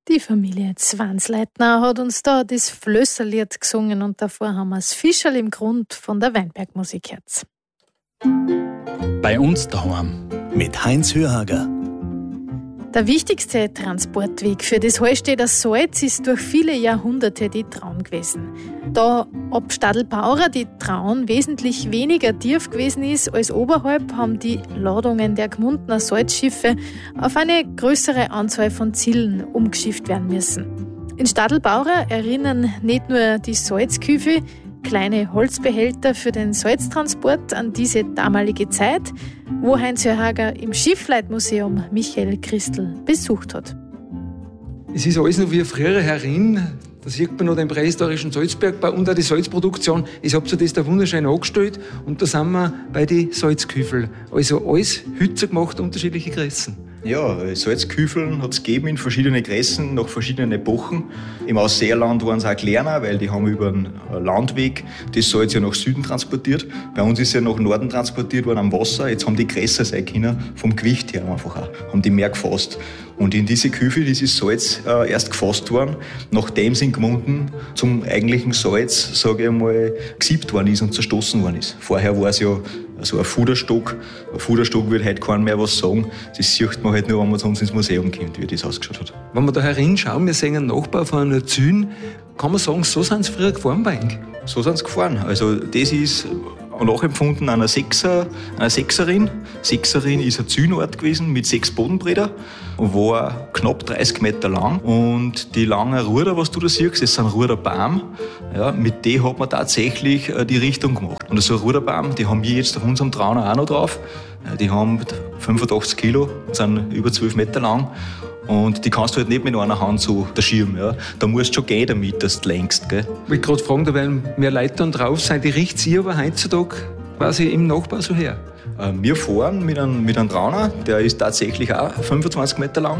Die Familie Zwansleitner hat uns da das Flösserlied gesungen und davor haben wir das Fischerl im Grund von der Weinbergmusik gehört. Bei uns daheim. Mit Heinz Hörhager. Der wichtigste Transportweg für das Hallstätter Salz ist durch viele Jahrhunderte die Traun gewesen. Da ab Stadelbauer die Traun wesentlich weniger tief gewesen ist als oberhalb, haben die Ladungen der Gmundner Salzschiffe auf eine größere Anzahl von Zielen umgeschifft werden müssen. In Stadelbauer erinnern nicht nur die Salzküfe, kleine Holzbehälter für den Salztransport an diese damalige Zeit, wo Heinz Hörhager im Schiffleitmuseum Michael Christl besucht hat. Es ist alles noch wie früher herin. Da sieht man noch den prähistorischen Salzbergbau und auch die Salzproduktion. Ich habe so das da wunderschön angestellt und da sind wir bei den Salzküfeln. Also alles Hützer gemacht, unterschiedliche Größen. Ja, Salzküfeln hat es gegeben in verschiedenen Größen, nach verschiedenen Epochen. Im Ausseerland waren es auch kleiner, weil die haben über einen Landweg das Salz ja nach Süden transportiert. Bei uns ist ja nach Norden transportiert worden am Wasser. Jetzt haben die größer sein können, vom Gewicht her einfach auch. Haben die mehr gefasst. Und in diese Küfe, dieses Salz erst gefasst worden, nachdem es in Gmunden zum eigentlichen Salz, sage ich einmal, gesiebt worden ist und zerstoßen worden ist. Vorher war es ja so ein Fuderstock. Ein Fuderstock wird heute keiner mehr was sagen. Das sieht man halt nur, wenn man zu uns ins Museum kommt, wie das ausgeschaut hat. Wenn wir da herinschauen, wir sehen einen Nachbau von einer Zühn. Kann man sagen, so sind sie früher gefahren bei Ihnen? So sind sie gefahren. Also das ist nachempfunden einer Sechserin. Sechserin ist ein Zühnort gewesen mit 6 Bodenbretter, war knapp 30 Meter lang. Und die langen Ruder, was du da siehst, das sind Ruderbaum. Ja, mit denen hat man tatsächlich die Richtung gemacht. Und so ein Ruderbaum, die haben wir jetzt auf unserem Trauner auch noch drauf. Die haben 85 Kilo, sind über 12 Meter lang. Und die kannst du halt nicht mit einer Hand so der Schirm. Ja. Da musst du schon gehen damit, dass du lenkst. Gell? Ich wollte gerade fragen, da werden mehr Leute dann drauf sein. Die riecht sie aber heutzutage quasi im Nachbau so her? Wir fahren mit einem Trauner, der ist tatsächlich auch 25 Meter lang.